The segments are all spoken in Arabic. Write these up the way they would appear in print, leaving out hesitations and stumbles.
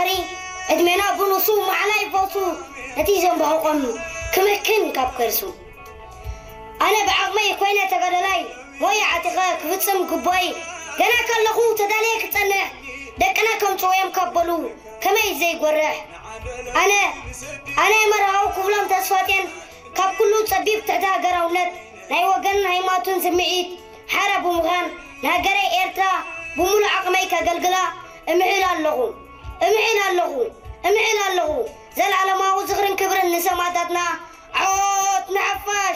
دغري ادمنا بنصوم على يفوتو نتيجة بحقهم كمكن كابكرسو أنا بعقمي كوينة تقدلاي ويا عتقاك فتسم كباي جنا كاللخو تداليك تنع دكنا كم تويم كبلو كما يزي قرح أنا مرة كفلم تسواتين كاب كله تبيب تدا جراونت ناي وجن ناي ما تنسمعيد حرب ومغان ناجري إرتا بمول عقمي كجلجلا امعنا اللغو زل على ما وزغرن كبر النساء ماتتنا عود نعفاش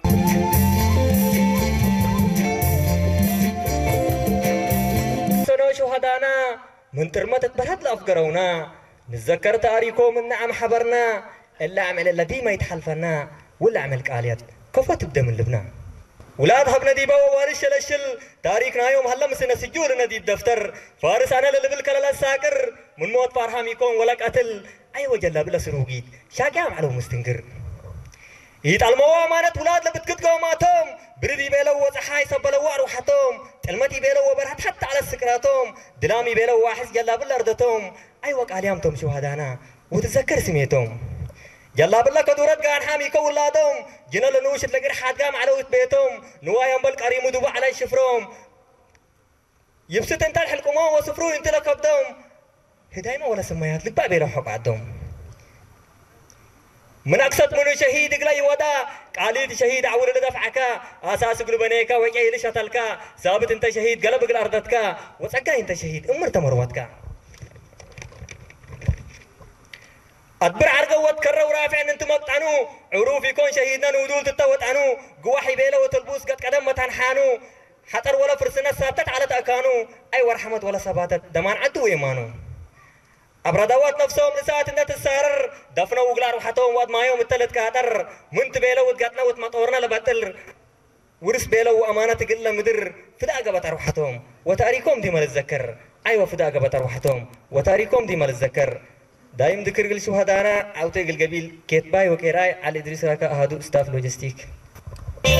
سنو شهدانا من ترمت برهد لأفقرونا نتذكر تاريخهم من نعم حبرنا إلا عمل الذي ما يتحلفنا ولا عمل قاليات كفا تبدأ من لبنان ولاد هبنا ديبا ووارش لشل تاريخنا يوم هلا مسنا سجول نديب دفتر فارس أنا للبل كلا الساكر من موت فارهام يكون ولا قتل أيوة جلا بلا سروقيد شاقام على مستنقر يتعلموا أمانة ولاد لبتكت قوماتهم بردي بيلو وزحاي سبلو أروحتهم تلمتي بيلو وبرهت حتى على السكراتهم دلامي بيلو واحس جلا بلا أرضتهم أيوة قاليامتهم شهدانا وتذكر سميتهم جلا بالله كدورت قان حامي كولادهم جنا لنوش تلقر حاد قام على بيتهم نوايا مبلك قريم ودوب على الشفروم يبسط انت الحلقومان وصفرو انت لكبدهم هدايما ولا سميات لك بابي روحك عدهم من أقصد منو شهيد قلي ودا قاليد شهيد عول لدفعك أساس قلبنيك وجعي لشتلك ثابت انت شهيد قلبك الأرضتك وسقى انت شهيد أمرت مروتك أدبر عرقوا وتكرروا ورافع ان انتم مقطعنوا عروف يكون شهيدنا نودول تتوت عنو قواحي بيلا وتلبوس قد قدم متنحانو حطر ولا فرسنا ثابتت على تأكانو أي ورحمة ولا ثباتت دمان عدو إيمانو أبردوات نفسهم لساعة إنها تسارر دفنوا وقلار وحطوهم واد ما يوم التلت كاتر منت بيلا وتقاتنا وتمطورنا لبطل ورس بيلا وأمانة تقل مدر فدا قبط أروحتهم وتاريكم دي مال الذكر أيوة فدا قبط أروحتهم وتاريكم دي مال الذكر دايم ذكر قل شهدانا أو تقل قبيل كيتباي وكيراي على إدريس راكا أهدو ستاف لوجستيك